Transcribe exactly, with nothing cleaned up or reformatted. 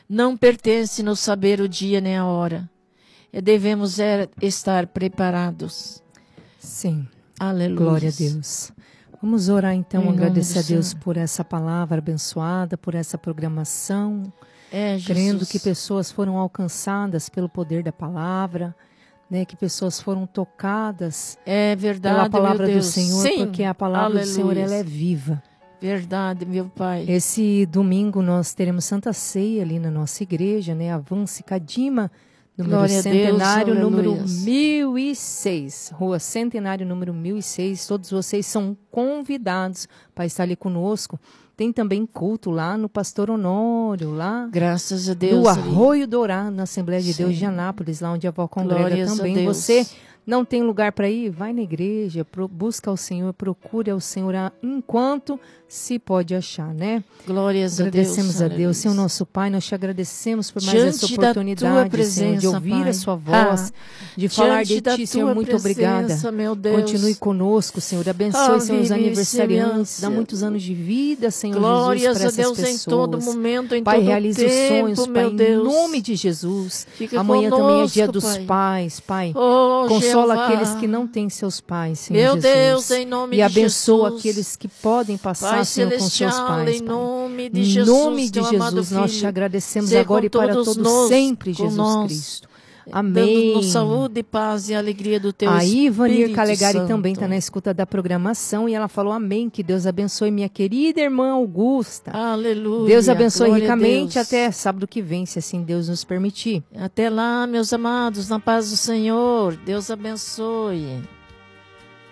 Não pertence-nos saber o dia nem a hora. E devemos é, estar preparados. Sim. Aleluia. Glória a Deus. Vamos orar então, Em agradecer a nome do Deus Senhor. por essa palavra abençoada, por essa programação. É, Jesus. Crendo que pessoas foram alcançadas pelo poder da palavra, né, que pessoas foram tocadas É verdade, pela palavra meu do Deus. Senhor, Sim. porque a palavra Aleluia. do Senhor ela é viva. Verdade, meu Pai. Esse domingo nós teremos Santa Ceia ali na nossa igreja, né? Avance Cadima, número Glória a Deus, centenário, número aleluias. mil e seis. Rua Centenário, número mil e seis. Todos vocês são convidados para estar ali conosco. Tem também culto lá no Pastor Honório, lá Graças a Deus. do ali. Arroio Dourado, na Assembleia de Sim. Deus de Anápolis, lá onde a avó congrega Glórias a também. Deus. Você não tem lugar para ir? Vai na igreja, pro, busca o Senhor, procure ao Senhor enquanto se pode achar, né? Glórias a Deus. Agradecemos a Deus, aleluia. Senhor nosso Pai, nós te agradecemos por mais Diante essa da tua oportunidade, presença, Senhor, de ouvir Pai. a sua voz, Ah, de falar diante de da Ti, Senhor, tua muito obrigada. presença, meu Deus. Continue conosco, Senhor, abençoe, Ah, Senhor, os vive aniversariantes, semelhança. dá muitos anos de vida, Senhor Glórias Jesus, para a essas Deus pessoas. em todo momento, em Pai, todo realize tempo, os sonhos, Pai, meu em Deus. nome de Jesus. Fica Amanhã também é conosco, dia dos Pai. pais, Pai. Oh, Consola Jeová. aqueles que não têm seus pais, Senhor Meu Jesus. Deus, em nome e de abençoa Jesus. aqueles que podem passar, Pai Senhor, com seus celestial, pais, em Pai. nome de Em Jesus, nome de teu amado Jesus, nós te Filho, agradecemos seja agora com e para todos todos nós, sempre, com Jesus nós, Cristo. Amém. Dando-nos saúde, paz e alegria do teu A Espírito Ivanir Calegari Santo. também está na escuta da programação e ela falou amém, que Deus abençoe minha querida irmã Augusta. Aleluia. Deus abençoe Glória a ricamente Deus. até sábado que vem, se assim Deus nos permitir. Até lá, meus amados, na paz do Senhor. Deus abençoe.